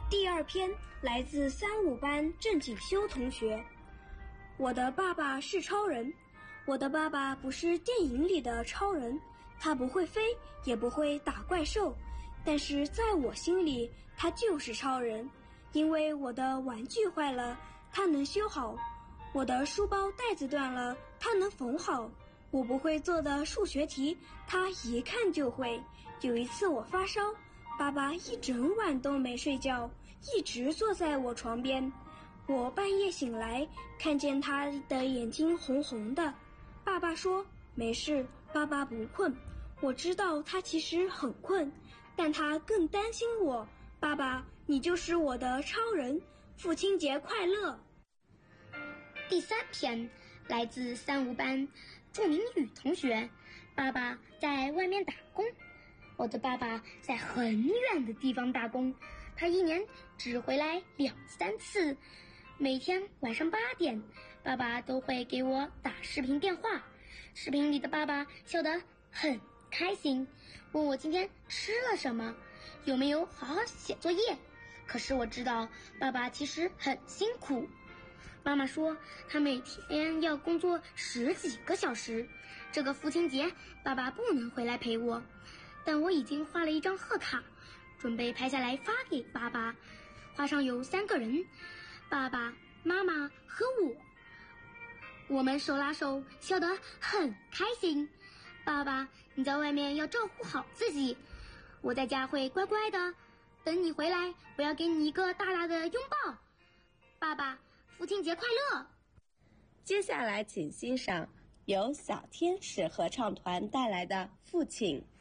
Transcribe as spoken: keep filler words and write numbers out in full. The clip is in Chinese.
第二篇来自三五班郑景修同学。我的爸爸是超人，我的爸爸不是电影里的超人，他不会飞，也不会打怪兽，但是在我心里，他就是超人。因为我的玩具坏了，他能修好；我的书包带子断了，他能缝好；我不会做的数学题，他一看就会。有一次我发烧，爸爸一整晚都没睡觉，一直坐在我床边。我半夜醒来，看见他的眼睛红红的。爸爸说没事，爸爸不困。我知道他其实很困，但他更担心我。爸爸，你就是我的超人，父亲节快乐。 第三篇来自三五班祝明宇同学。爸爸在外面打工。我的爸爸在很远的地方打工，他一年只回来两三次。每天晚上八点，爸爸都会给我打视频电话。视频里的爸爸笑得很开心，问我今天吃了什么，有没有好好写作业。可是我知道爸爸其实很辛苦。妈妈说他每天要工作十几个小时，这个父亲节爸爸不能回来陪我，但我已经画了一张贺卡，准备拍下来发给爸爸。画上有三个人，爸爸妈妈和我，我们手拉手笑得很开心。爸爸，你在外面要照顾好自己，我在家会乖乖的等你回来，我要给你一个大大的拥抱。爸爸，父亲节快乐。 接下来请欣赏由小天使合唱团带来的《父亲》。